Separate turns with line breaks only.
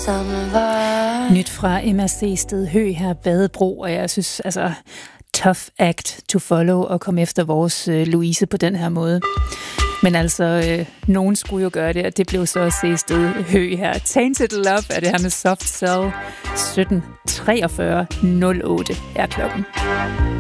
Nyt fra MRC Sted Hø her, Badebro, og jeg synes, altså, tough act to follow og komme efter vores Louise på den her måde. Men altså, nogen skulle jo gøre det, og det blev så at se Sted Hø her. Tainted Love er det her med Soft Cell. 17:43:08 er klokken.